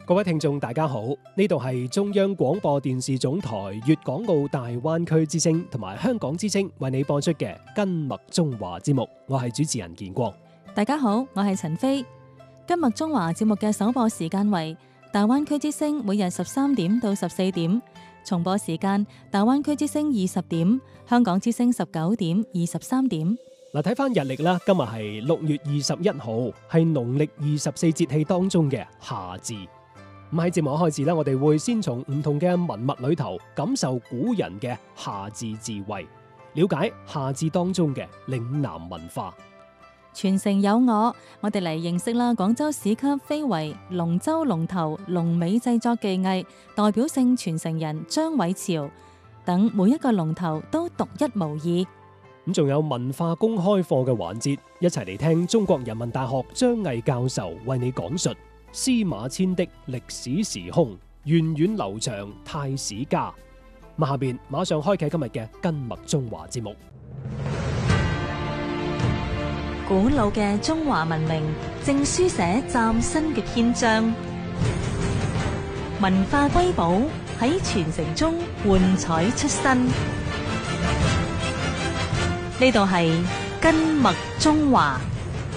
各位聽眾大家好，呢度係中央廣播電視總台粵港澳大灣區之聲同埋香港之聲為你播出嘅今麥中華節目，我係主持人建光。 大家好，我係陳飛。今麥中華節目嘅首播時間為大灣區之聲每日13點到14點，重播時間大灣區之聲20點，香港之聲19點、23點。 嗱，睇翻日曆啦，今日係6月21號，係農曆24節氣當中嘅夏至。咁喺節目開始啦，我哋會先從唔同嘅文物裏頭感受古人嘅夏至智慧，了解夏至當中嘅嶺南文化。 傳承有我哋嚟認識啦廣州市級非遺龍舟龍頭龍尾製作技藝代表性傳承人張偉潮等，每一個龍頭都獨一無二。 咁仲有文化公開課嘅環節，一齊嚟聽中國人民大學張毅教授為你講述司馬遷的歷史時空，源遠流長太史家。下邊馬上開啟今日嘅今麥中華節目。 古老嘅中華文明正書寫嶄新嘅篇章，文化瑰寶喺傳承中喚彩出新。呢度係今麥中華。